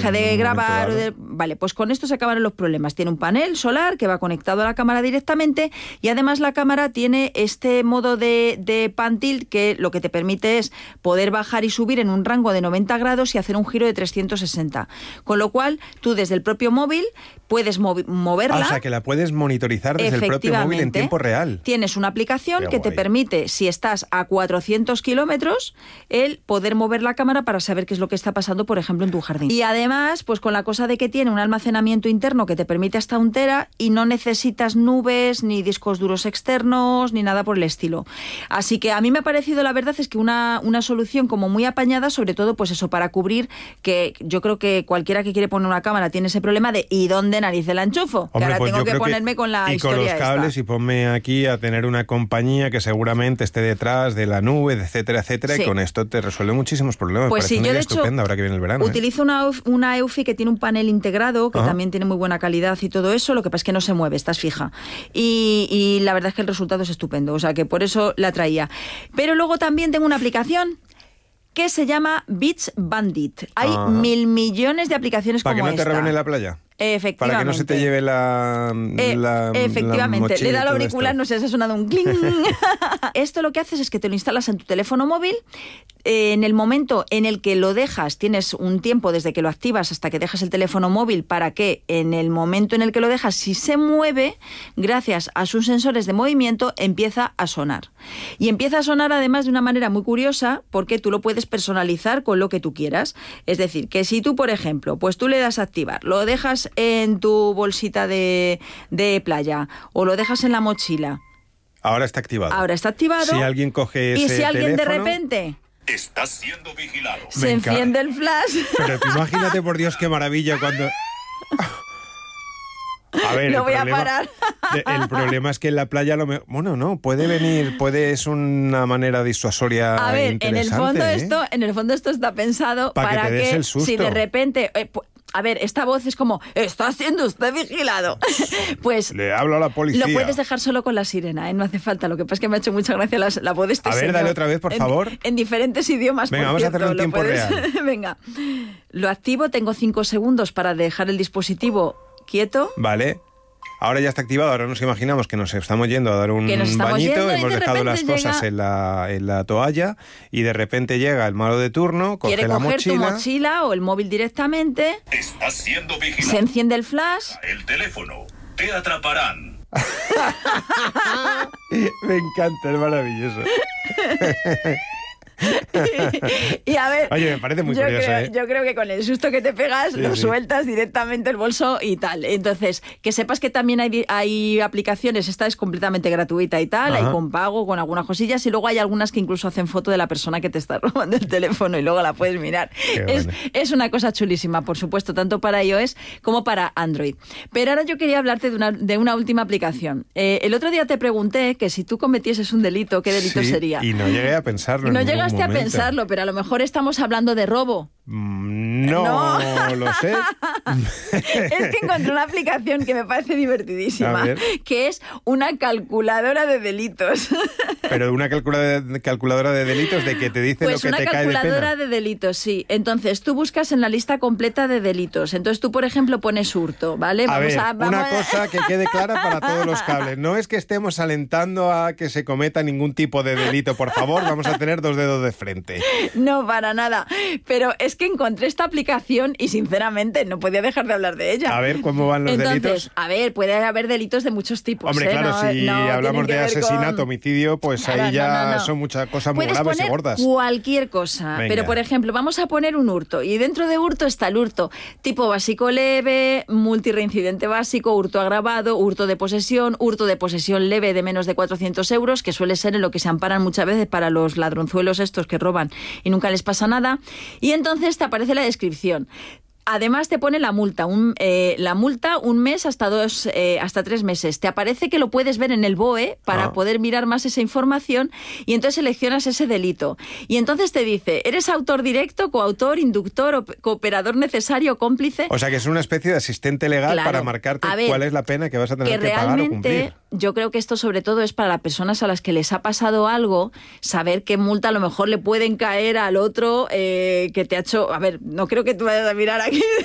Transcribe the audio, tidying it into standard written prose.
deja de grabar. Vale, pues con esto se acaban los problemas. Tiene un panel solar que va conectado a la cámara directamente y además la cámara tiene este modo de pan tilt que lo que te permite es poder bajar y subir en un rango de 90 grados y hacer un giro de 360. Con lo cual, tú desde el propio móvil puedes moverla. O sea, que la puedes monitorizar desde el propio móvil en tiempo real. Tienes una aplicación que te permite, si estás a 400 kilómetros, el poder mover la cámara para saber qué es lo que está pasando, por ejemplo, en tu jardín. Y además, pues con la cosa de que tiene un almacenamiento interno que te permite hasta 1 tera y no necesitas nubes, ni discos duros externos, ni nada por el estilo. Así que a mí me ha parecido, la verdad, es que una solución como muy apañada, sobre todo, pues eso, para cubrir, que yo creo que cualquiera que quiere poner una cámara tiene ese problema de ¿y dónde narices la enchufo? Hombre, que ahora pues tengo que ponerme con la historia con los cables esta. Y ponme aquí a tener una compañía que seguramente esté detrás de la nube, etcétera, etcétera, sí. Y con esto te resuelve muchísimos problemas. Pues sí, yo de hecho ahora que viene el verano, utilizo una Eufy que tiene un panel integrado, que también tiene muy buena calidad y todo eso, lo que pasa es que no se mueve, estás fija. Y la verdad es que el resultado es estupendo, o sea que por eso la traía. Pero luego también tengo una aplicación que se llama Beach Bandit. Hay 1.000 millones de aplicaciones como esta. ¿Para que no te roben en la playa? Efectivamente. Para que no se te lleve la efectivamente. La le da el auricular, no sé, se ha sonado un cling. Esto lo que haces es que te lo instalas en tu teléfono móvil. En el momento en el que lo dejas, tienes un tiempo desde que lo activas hasta que dejas el teléfono móvil para que en el momento en el que lo dejas, si se mueve, gracias a sus sensores de movimiento, empieza a sonar. Y empieza a sonar además de una manera muy curiosa porque tú lo puedes personalizar con lo que tú quieras. Es decir, que si tú, por ejemplo, pues tú le das a activar, lo dejas en tu bolsita de playa o lo dejas en la mochila. Ahora está activado. Ahora está activado. Si alguien coge ese y si alguien teléfono, de repente estás siendo vigilado. Se enciende el flash. Pero tú imagínate, por Dios, qué maravilla cuando... A ver, no voy a parar. El problema es que en la playa es una manera disuasoria. A ver, en el fondo esto está pensado para que si de repente a ver, esta voz es como, está siendo usted vigilado. Pues le hablo a la policía. Lo puedes dejar solo con la sirena, no hace falta. Lo que pasa es que me ha hecho mucha gracia la voz de este señor. A ver, dale otra vez, por favor. En diferentes idiomas. Venga, vamos a hacerlo en tiempo real. Venga, lo activo, tengo 5 segundos para dejar el dispositivo quieto. Vale. Ahora ya está activado, ahora nos imaginamos que nos estamos yendo a dar un bañito, hemos dejado las cosas en la toalla y de repente llega el malo de turno, coge la mochila. Quiere coger tu mochila o el móvil directamente. Estás siendo vigilado. Se enciende el flash. El teléfono. Te atraparán. Me encanta, es maravilloso. Y a ver, oye, me parece muy curioso, yo creo que con el susto que te pegas lo sueltas directamente el bolso y tal. Entonces, que sepas que también hay aplicaciones, esta es completamente gratuita y tal, hay con pago, con algunas cosillas, y luego hay algunas que incluso hacen foto de la persona que te está robando el teléfono y luego la puedes mirar. Es una cosa chulísima, por supuesto, tanto para iOS como para Android. Pero ahora yo quería hablarte de una última aplicación. El otro día te pregunté que si tú cometieses un delito, ¿qué delito sería? Y no llegué a pensarlo. No llegaste a pensarlo, pero a lo mejor estamos hablando de robo. No lo sé. Es que encontré una aplicación que me parece divertidísima, que es una calculadora de delitos. Pero una calculadora de delitos de que te dice pues lo que te cae de pena. Pues una calculadora de delitos, sí. Entonces tú buscas en la lista completa de delitos. Entonces tú, por ejemplo, pones hurto, ¿vale? Una cosa que quede clara para todos los cables. No es que estemos alentando a que se cometa ningún tipo de delito. Por favor, vamos a tener 2 dedos de frente. No, para nada. Pero es que encontré esta aplicación y sinceramente no podía dejar de hablar de ella. A ver, ¿cómo van los delitos? A ver, puede haber delitos de muchos tipos. Hombre, claro, si hablamos de asesinato, homicidio, pues claro, ahí ya son muchas cosas muy graves y gordas. Cualquier cosa. Venga. Pero, por ejemplo, vamos a poner un hurto. Y dentro de hurto está el hurto tipo básico leve, multireincidente básico, hurto agravado, hurto de posesión leve de menos de 400 euros, que suele ser en lo que se amparan muchas veces para los ladronzuelos estos que roban y nunca les pasa nada. Y entonces te aparece la descripción. Además te pone la multa, un mes hasta 3 meses. Te aparece que lo puedes ver en el BOE para poder mirar más esa información y entonces seleccionas ese delito. Y entonces te dice, ¿eres autor directo, coautor, inductor, cooperador necesario, cómplice? O sea que es una especie de asistente legal para marcarte cuál es la pena que vas a tener que pagar o cumplir. Yo creo que esto sobre todo es para las personas a las que les ha pasado algo, saber qué multa a lo mejor le pueden caer al otro que te ha hecho... A ver, no creo que tú vayas a mirar aquí